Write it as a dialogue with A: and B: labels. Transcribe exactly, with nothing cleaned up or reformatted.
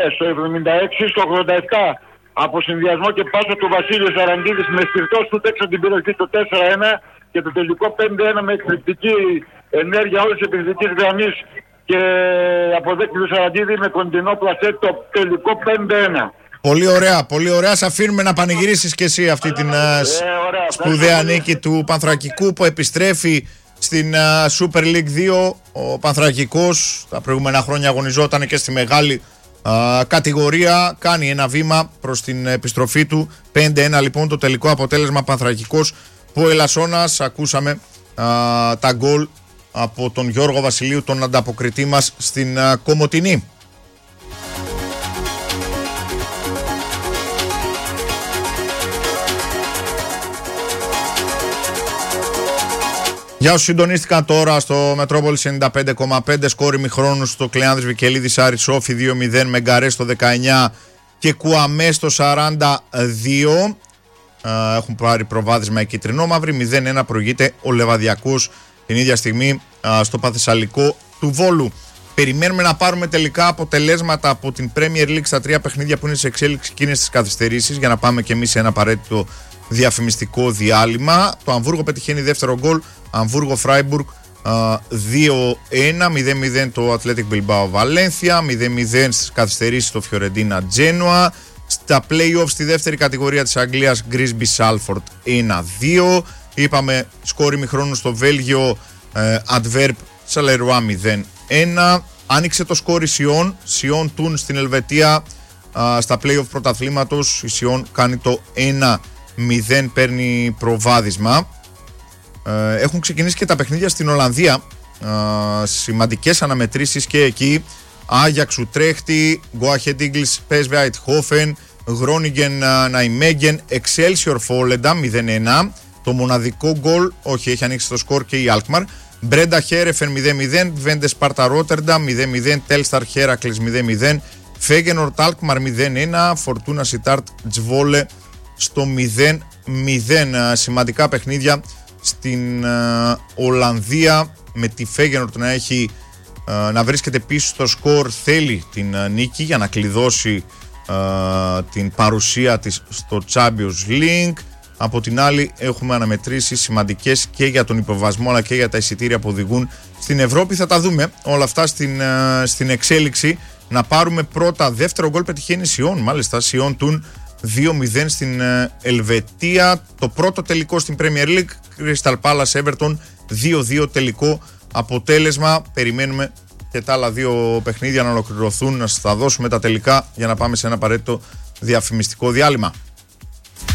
A: Στο εβδομήντα έξι, στο ογδόντα επτά από συνδυασμό και πάσα του Βασίλειο Σαραντίδης με σπιρτό σου έξω την περιοχή το τέσσερα ένα και το τελικό πέντε ένα με εκπληκτική ενέργεια όλης της επιθετικής γραμμής και αποδέκτη του Σαραντίδη με κοντινό πλασέ το τελικό πέντε ένα.
B: Πολύ ωραία, πολύ ωραία. Σε αφήνουμε να πανηγυρίσεις και εσύ αυτή την ε, σπουδαία νίκη του Πανθρακικού που επιστρέφει στην uh, Super League δύο. Ο Πανθρακικός τα προηγούμενα χρόνια αγωνιζόταν και στη μεγάλη uh, κατηγορία. Κάνει ένα βήμα προς την επιστροφή του. πέντε ένα λοιπόν το τελικό αποτέλεσμα. Πανθρακικός που Ελασσόνας. Ακούσαμε uh, τα γκολ από τον Γιώργο Βασιλείου, τον ανταποκριτή μας στην uh, Κομοτηνή. Για όσους συντονίστηκαν τώρα στο Μετρόπολης ενενήντα πέντε κόμμα πέντε, σκόρ ημιχρόνου στο Κλεάνδρης Βικελίδης Άρης Όφη δύο μηδέν, Μεγκαρέ στο δεκαεννιά και Κουαμέ στο σαράντα δύο. Έχουν πάρει προβάδισμα οι κυτρινόμαυροι. μηδέν ένα προηγείται ο Λεβαδιακός την ίδια στιγμή στο Παθεσσαλικό του Βόλου. Περιμένουμε να πάρουμε τελικά αποτελέσματα από την Premier League στα τρία παιχνίδια που είναι σε εξέλιξη εκείνες τις καθυστερήσεις, για να πάμε και εμείς σε ένα απαραίτητο διαφημιστικό διάλειμμα. Το Αμβούργο πετυχαίνει δεύτερο γκολ. Αμβούργο Φράιμπουργκ δύο ένα, μηδέν μηδέν το Athletic Bilbao Βαλένθια, μηδέν μηδέν στις καθυστερήσεις το Φιωρεντίνα Τζένοα. Στα play-off στη δεύτερη κατηγορία της Αγγλίας Γκρίσμπι Σάλφορντ ένα δύο. Είπαμε σκόρ ημιχρόνου στο Βέλγιο ε, Adverb Σαλερουά μηδέν ένα. Άνοιξε το σκόρ η Σιόν, Σιόν Τουν στην Ελβετία ε, στα play-off πρωταθλήματος. Η Σιόν κάνει το ένα μηδέν, παίρνει προβάδισμα. Ε, έχουν ξεκινήσει και τα παιχνίδια στην Ολλανδία. Ε, σημαντικές αναμετρήσεις και εκεί. Άγιαξ Ουτρέχτη, Go Ahead Eagles πι ες βι Eindhoven, Groningen Nijmegen, Excelsior Volendam μηδέν ένα. Το μοναδικό γκολ, όχι, έχει ανοίξει το σκορ και η Alkmaar. Μπρέντα Χέρεφεν μηδέν μηδέν, Βέντε Σπάρτα Ρότερνταμ μηδέν μηδέν, Τέλσταρ Χέρακλης μηδέν μηδέν, Φέγενορτ Alkmaar μηδέν ένα, Φορτούνα Σιτάρτ Τζβόλε στο μηδέν μηδέν. Σημαντικά παιχνίδια στην uh, Ολλανδία, με τη Φέγενορτ να έχει uh, να βρίσκεται πίσω στο σκορ. Θέλει την uh, νίκη για να κλειδώσει uh, την παρουσία της στο Champions League. Από την άλλη έχουμε αναμετρήσεις σημαντικές και για τον υποβασμό αλλά και για τα εισιτήρια που οδηγούν στην Ευρώπη. Θα τα δούμε όλα αυτά στην, uh, στην εξέλιξη. Να πάρουμε πρώτα δεύτερο γκολ πετυχαίνει Σιόν, μάλιστα Σιόν Τουν δύο μηδέν στην Ελβετία. Το πρώτο τελικό στην Premier League, Crystal Palace Everton δύο δύο τελικό αποτέλεσμα. Περιμένουμε και τα άλλα δύο παιχνίδια να ολοκληρωθούν, να σας τα δώσουμε τα τελικά για να πάμε σε ένα απαραίτητο διαφημιστικό διάλειμμα.